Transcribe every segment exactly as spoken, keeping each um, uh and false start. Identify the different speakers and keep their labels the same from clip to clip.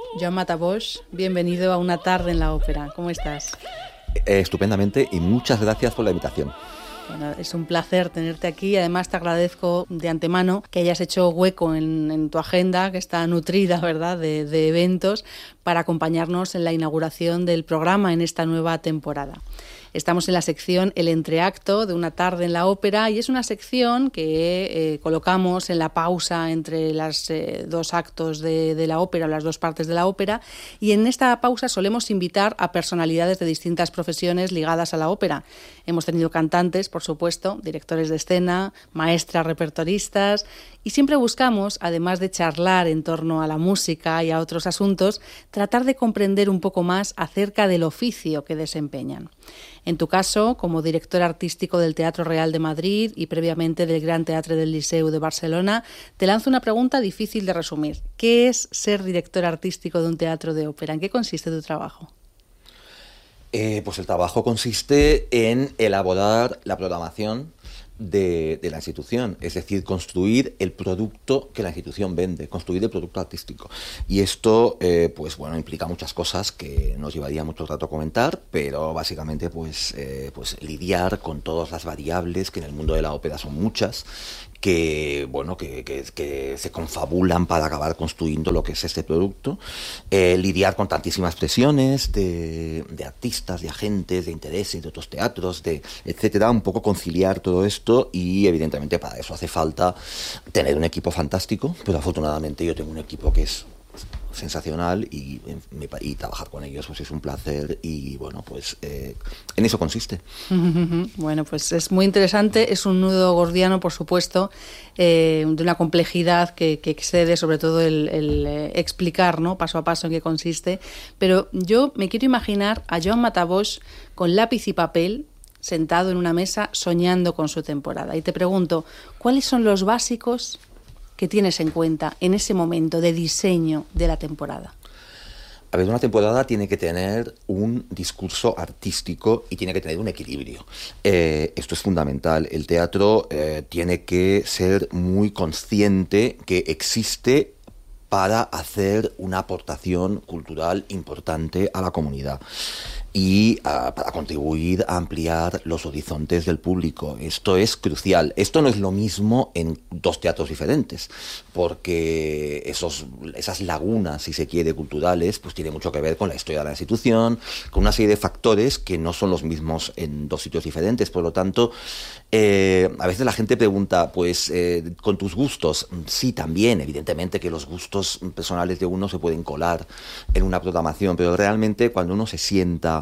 Speaker 1: Joan Matabosch, bienvenido a Una tarde en la ópera. ¿Cómo estás?
Speaker 2: Eh, estupendamente y muchas gracias por la invitación.
Speaker 1: Bueno, es un placer tenerte aquí. Además, te agradezco de antemano que hayas hecho hueco en, en tu agenda, que está nutrida, ¿verdad?, de, de eventos, para acompañarnos en la inauguración del programa en esta nueva temporada. Estamos en la sección El Entreacto de Una tarde en la ópera y es una sección que eh, colocamos en la pausa entre los eh, dos actos de, de la ópera, las dos partes de la ópera, y en esta pausa solemos invitar a personalidades de distintas profesiones ligadas a la ópera. Hemos tenido cantantes, por supuesto, directores de escena, maestras repertoristas, y siempre buscamos, además de charlar en torno a la música y a otros asuntos, tratar de comprender un poco más acerca del oficio que desempeñan. En tu caso, como director artístico del Teatro Real de Madrid y previamente del Gran Teatre del Liceu de Barcelona, te lanzo una pregunta difícil de resumir. ¿Qué es ser director artístico de un teatro de ópera? ¿En qué consiste tu trabajo?
Speaker 2: Eh, pues el trabajo consiste en elaborar la programación de, de la institución, es decir, construir el producto que la institución vende, construir el producto artístico. Y esto, eh, pues bueno, implica muchas cosas que nos llevaría mucho rato comentar, pero básicamente pues, eh, pues lidiar con todas las variables, que en el mundo de la ópera son muchas, que bueno que, que, que se confabulan para acabar construyendo lo que es este producto, eh, lidiar con tantísimas presiones de, de artistas, de agentes, de intereses, de otros teatros, de etcétera, un poco conciliar todo esto y evidentemente para eso hace falta tener un equipo fantástico, pero afortunadamente yo tengo un equipo que es sensacional y, y trabajar con ellos pues es un placer y bueno pues eh, en eso consiste.
Speaker 1: Bueno, pues es muy interesante, es un nudo gordiano, por supuesto, eh, de una complejidad que, que excede sobre todo el, el eh, explicar, ¿no?, paso a paso en qué consiste, pero yo me quiero imaginar a Joan Matabosch con lápiz y papel sentado en una mesa soñando con su temporada y te pregunto, ¿cuáles son los básicos que tienes en cuenta en ese momento de diseño de la temporada?
Speaker 2: A ver, una temporada tiene que tener un discurso artístico y tiene que tener un equilibrio. Eh, esto es fundamental. El teatro eh, tiene que ser muy consciente que existe para hacer una aportación cultural importante a la comunidad y uh, para contribuir a ampliar los horizontes del público. Esto es crucial. Esto no es lo mismo en dos teatros diferentes, porque esos, esas lagunas, si se quiere, culturales, pues tiene mucho que ver con la historia de la institución, con una serie de factores que no son los mismos en dos sitios diferentes. Por lo tanto, eh, a veces la gente pregunta, pues, eh, ¿con tus gustos? Sí, también, evidentemente que los gustos personales de uno se pueden colar en una programación, pero realmente cuando uno se sienta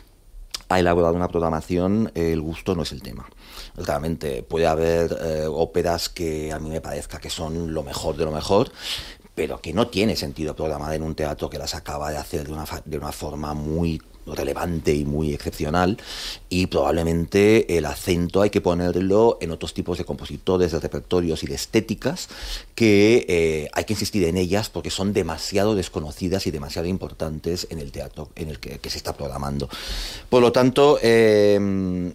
Speaker 2: a elaborar una programación, eh, el gusto no es el tema. Realmente puede haber eh, óperas que a mí me parezca que son lo mejor de lo mejor, pero que no tiene sentido programar en un teatro que las acaba de hacer de una, de una forma muy relevante y muy excepcional, y probablemente el acento hay que ponerlo en otros tipos de compositores, de repertorios y de estéticas que eh, hay que insistir en ellas porque son demasiado desconocidas y demasiado importantes en el teatro en el que, que se está programando. Por lo tanto, eh,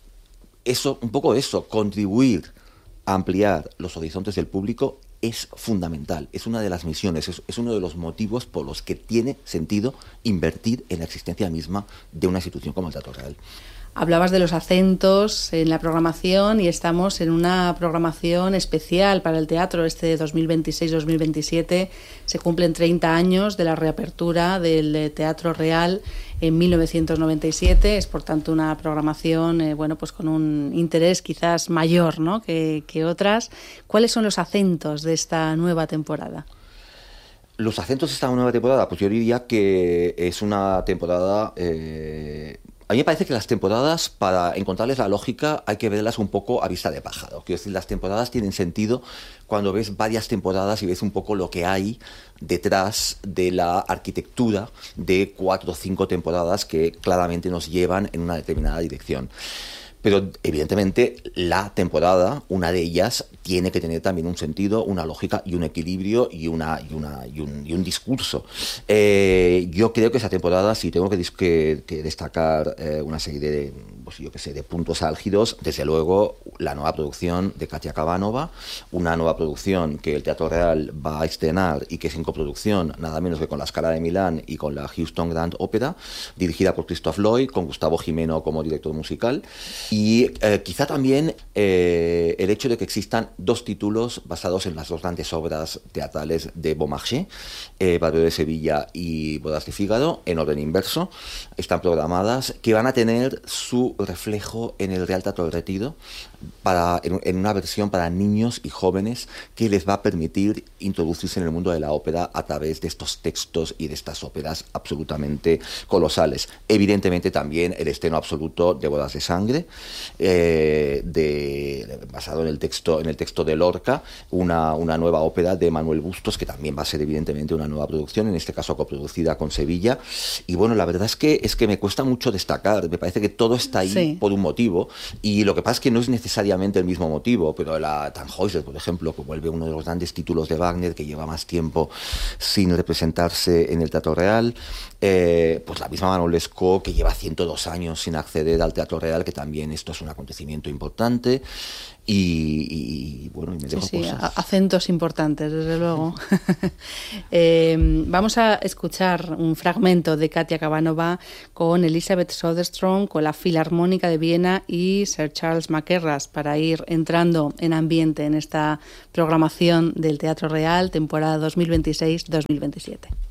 Speaker 2: eso, un poco eso, contribuir a ampliar los horizontes del público es fundamental, es una de las misiones, es, es uno de los motivos por los que tiene sentido invertir en la existencia misma de una institución como el Teatro Real.
Speaker 1: Hablabas de los acentos en la programación y estamos en una programación especial para el teatro. Este dos mil veintiséis dos mil veintisiete se cumplen treinta años de la reapertura del Teatro Real en mil novecientos noventa y siete. Es por tanto una programación eh, bueno, pues con un interés quizás mayor, ¿no?, que, que otras. ¿Cuáles son los acentos de esta nueva temporada?
Speaker 2: Los acentos de esta nueva temporada, pues yo diría que es una temporada... Eh, A mí me parece que las temporadas, para encontrarles la lógica, hay que verlas un poco a vista de pájaro. Quiero decir, las temporadas tienen sentido cuando ves varias temporadas y ves un poco lo que hay detrás de la arquitectura de cuatro o cinco temporadas que claramente nos llevan en una determinada dirección. Pero evidentemente la temporada, una de ellas, tiene que tener también un sentido, una lógica y un equilibrio y, una, y, una, y, un, y un discurso. Eh, yo creo que esa temporada, si tengo que, que, que destacar eh, una serie de, pues yo qué sé, de puntos álgidos, desde luego la nueva producción de Katia Kavanova, una nueva producción que el Teatro Real va a estrenar y que es en coproducción nada menos que con la Scala de Milán y con la Houston Grand Opera, dirigida por Christoph Lloyd, con Gustavo Jimeno como director musical. Y eh, quizá también eh, el hecho de que existan dos títulos basados en las dos grandes obras teatrales de Beaumarchais, eh, Barrio de Sevilla y Bodas de Fígaro, en orden inverso, están programadas, que van a tener su reflejo en el Real Teatro del Retiro, para, en, en una versión para niños y jóvenes que les va a permitir introducirse en el mundo de la ópera a través de estos textos y de estas óperas absolutamente colosales. Evidentemente también el estreno absoluto de Bodas de Sangre, eh, de, basado en el texto en el texto de Lorca, una, una nueva ópera de Manuel Bustos, que también va a ser evidentemente una nueva producción, en este caso coproducida con Sevilla. Y bueno, la verdad es que, es que me cuesta mucho destacar, me parece que todo está ahí sí. por un motivo, y lo que pasa es que no es necesariamente el mismo motivo, pero la Tannhäuser, por ejemplo, que vuelve uno de los grandes títulos de Wagner, que lleva más tiempo sin representarse en el Teatro Real, eh, pues la misma Manuel Lescaut, que lleva ciento dos años sin acceder al Teatro Real, que también esto es un acontecimiento importante. Y, y bueno, y me dejo
Speaker 1: sí, sí,
Speaker 2: cosas.
Speaker 1: Acentos importantes, desde luego. eh, vamos a escuchar un fragmento de Katia Kavanova con Elizabeth Soderstrom, con la Filarmónica de Viena y Sir Charles Mackerras, para ir entrando en ambiente en esta programación del Teatro Real, temporada dos mil veintiséis dos mil veintisiete.